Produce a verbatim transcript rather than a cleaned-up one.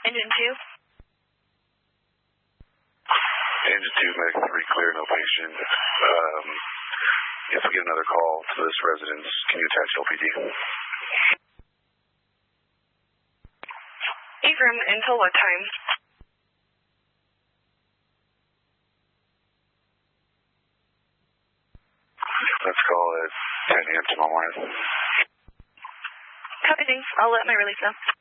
Engine two. Engine two, medic three, clear, no patient. Um, if we get another call to this residence, can you attach L P D? Ephraim, until what time? Let's call it ten a m tomorrow morning. Copy, thanks. I'll let my release know.